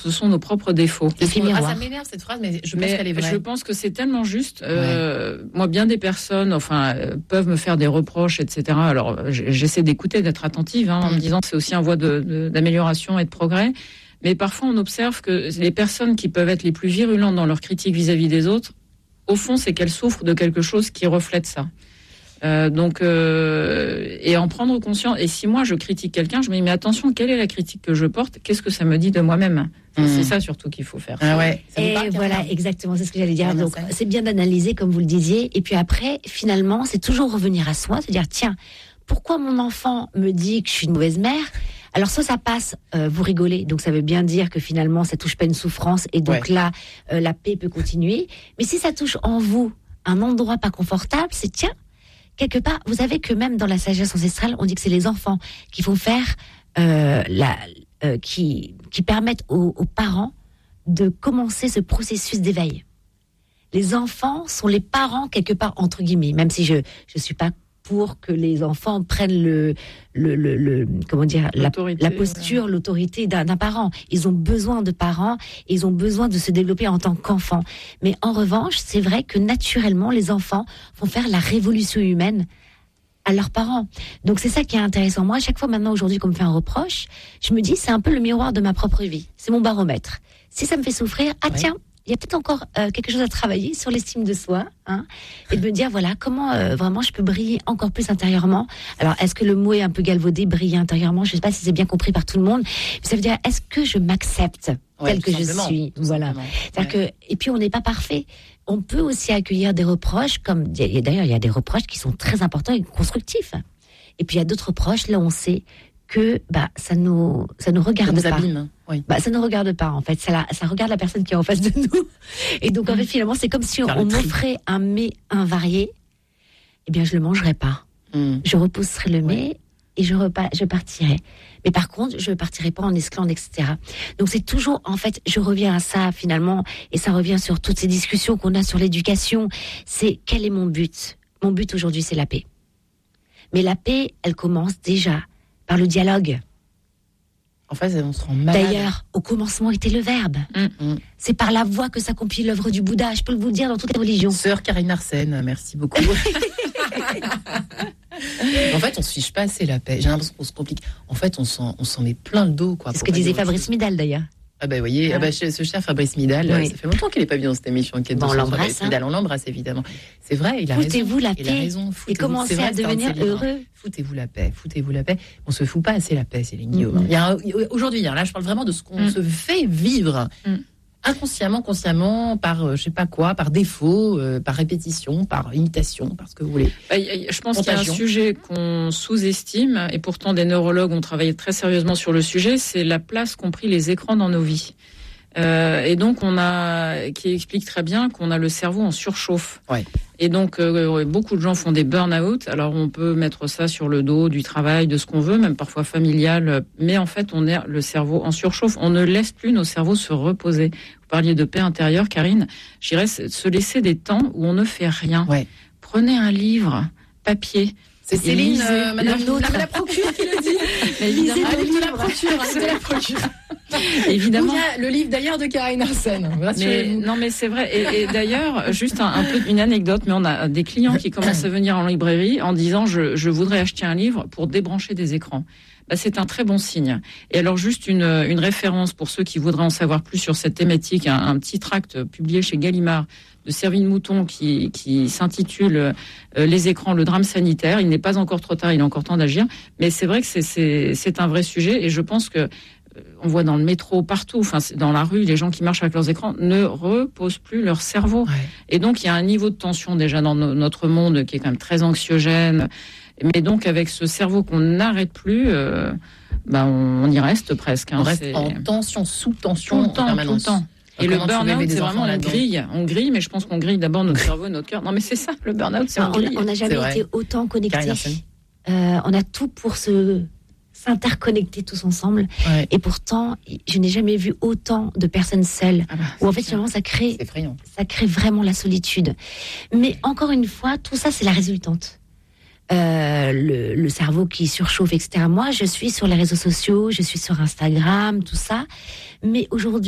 ce sont nos propres défauts. Ça m'énerve cette phrase, mais je pense qu'elle est vraie. Je pense que c'est tellement juste. Moi, bien des personnes, peuvent me faire des reproches, etc. Alors, j'essaie d'écouter, d'être attentive, en me disant que c'est aussi un voie d'amélioration et de progrès. Mais parfois, on observe que les personnes qui peuvent être les plus virulentes dans leur critique vis-à-vis des autres, au fond, c'est qu'elles souffrent de quelque chose qui reflète ça. Et en prendre conscience. Et si moi, je critique quelqu'un, je me dis, mais attention, quelle est la critique que je porte ? Qu'est-ce que ça me dit de moi-même ? C'est ça surtout qu'il faut faire. Et voilà, exactement, c'est ce que j'allais dire. Donc, c'est bien d'analyser, comme vous le disiez. Et puis après, finalement, c'est toujours revenir à soi, se dire, tiens, pourquoi mon enfant me dit que je suis une mauvaise mère ? Alors ça passe, vous rigolez, donc ça veut bien dire que finalement ça touche pas une souffrance et donc là la paix peut continuer. Mais si ça touche en vous un endroit pas confortable, c'est tiens, quelque part, vous savez que même dans la sagesse ancestrale, on dit que c'est les enfants qui vont faire qui permettent aux parents de commencer ce processus d'éveil. Les enfants sont les parents quelque part entre guillemets, même si je suis pas pour que les enfants prennent la posture, l'autorité d'un parent. Ils ont besoin de parents, et ils ont besoin de se développer en tant qu'enfants. Mais en revanche, c'est vrai que naturellement, les enfants vont faire la révolution humaine à leurs parents. Donc c'est ça qui est intéressant. Moi, à chaque fois maintenant, aujourd'hui, qu'on me fait un reproche, je me dis, c'est un peu le miroir de ma propre vie. C'est mon baromètre. Si ça me fait souffrir, tiens, il y a peut-être encore quelque chose à travailler sur l'estime de soi, et de me dire, voilà, comment vraiment je peux briller encore plus intérieurement. Alors, est-ce que le mot est un peu galvaudé, briller intérieurement ? Je ne sais pas si c'est bien compris par tout le monde. Mais ça veut dire, est-ce que je m'accepte tel que je suis ? Voilà. C'est-à-dire que, et puis, on n'est pas parfait. On peut aussi accueillir des reproches, d'ailleurs, il y a des reproches qui sont très importants et constructifs. Et puis, il y a d'autres reproches, là, on sait que ça nous regarde pas. Abîme. Oui. Ça ne regarde pas, en fait. Ça regarde la personne qui est en face de nous. Et donc, en fait, finalement, c'est comme si on m'offrait un mets invarié. Eh bien, je le mangerais pas. Je repousserais le mets et je partirais. Mais par contre, je partirais pas en esclandre, etc. Donc, c'est toujours, en fait, je reviens à ça, finalement, et ça revient sur toutes ces discussions qu'on a sur l'éducation. C'est, quel est mon but ? Mon but aujourd'hui, c'est la paix. Mais la paix, elle commence déjà par le dialogue. En fait, on se rend malade. D'ailleurs, au commencement était le verbe. C'est par la voix que s'accomplit l'œuvre du Bouddha. Je peux vous le dire dans toutes les religions. Sœur Karine Arsène, merci beaucoup. En fait, on se fiche pas assez la paix. J'ai l'impression qu'on se complique. En fait, on s'en met plein le dos, quoi. C'est ce que disait Fabrice Midal, d'ailleurs. Ah bah, vous voyez, ce cher Fabrice Midal, ça fait longtemps qu'il n'est pas venu dans cette émission. On l'embrasse. On l'embrasse, évidemment. C'est vrai, il a raison. Foutez-vous la paix et commencez à devenir heureux. Foutez-vous la paix. On se fout pas assez la paix, Céline Guillaume. Aujourd'hui, là, je parle vraiment de ce qu'on se fait vivre. Inconsciemment, consciemment, par je sais pas quoi, par défaut, par répétition, par imitation, par ce que vous voulez. Je pense qu'il y a un sujet qu'on sous-estime, et pourtant des neurologues ont travaillé très sérieusement sur le sujet, c'est la place qu'ont pris les écrans dans nos vies. Et donc qui explique très bien qu'on a le cerveau en surchauffe. Et donc beaucoup de gens font des burn-out. Alors on peut mettre ça sur le dos du travail, de ce qu'on veut, même parfois familial. Mais en fait, on est le cerveau en surchauffe. On ne laisse plus nos cerveaux se reposer. Vous parliez de paix intérieure, Karine. Je dirais se laisser des temps où on ne fait rien. Prenez un livre, papier. C'est Céline, Madame la Procure qui le dit. Mais évidemment, de la Procure. Évidemment. Il y a le livre d'ailleurs de Karine Arsène. Mais c'est vrai. Et d'ailleurs, juste un peu une anecdote, mais on a des clients qui commencent à venir en librairie en disant je voudrais acheter un livre pour débrancher des écrans. C'est un très bon signe. Et alors juste une référence pour ceux qui voudraient en savoir plus sur cette thématique, un petit tract publié chez Gallimard de Servine Mouton qui s'intitule Les écrans, le drame sanitaire. Il n'est pas encore trop tard, il est encore temps d'agir. Mais c'est vrai que c'est un vrai sujet, et je pense que on voit dans le métro, partout, dans la rue, les gens qui marchent avec leurs écrans ne reposent plus leur cerveau. Et donc, il y a un niveau de tension déjà dans notre monde qui est quand même très anxiogène. Mais donc, avec ce cerveau qu'on n'arrête plus, on y reste presque. On reste en tension, sous tension, en permanence. Tout le temps. Et le burn-out, c'est vraiment on grille, mais je pense qu'on grille d'abord notre cerveau et notre cœur. Non, mais c'est ça, le burn-out, c'est on grille. On n'a jamais été autant connectés. On a tout pour s'interconnecter tous ensemble. Et pourtant, je n'ai jamais vu autant de personnes seules. Où en fait, finalement, ça crée vraiment la solitude. Mais encore une fois, tout ça, c'est la résultante. Le cerveau qui surchauffe, etc. Moi, je suis sur les réseaux sociaux, je suis sur Instagram, tout ça. Mais aujourd'hui,